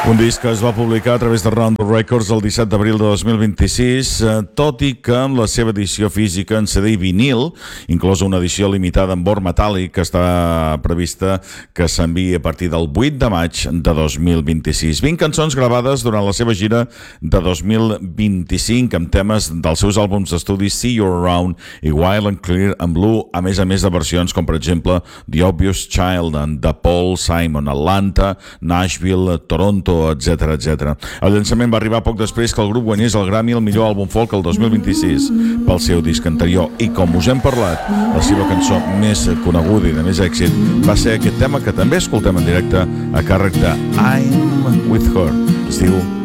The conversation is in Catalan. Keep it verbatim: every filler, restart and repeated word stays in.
Un disc que es va publicar a través de Round Records el disset d'abril de dos mil vint-i-sis, eh, tot i que amb la seva edició física en C D i vinil, inclosa una edició limitada en bord metàl·lic que està prevista que s'enviï a partir del vuit de maig de dos mil vint-i-sis. vint cançons gravades durant la seva gira de dos mil vint-i-cinc amb temes dels seus àlbums d'estudi See You Around i Wild and Clear and Blue, a més a més de versions com per exemple The Obvious Child de Paul Simon, Atlanta, Nashville, Toronto, etc etcètera. El llançament va arribar poc després que el grup guanyés el Grammy al millor àlbum folk el dos mil vint-i-sis pel seu disc anterior, i com us hem parlat, la seva cançó més coneguda i de més èxit va ser aquest tema que també escoltem en directe a càrrec de I'm With Her. Es diu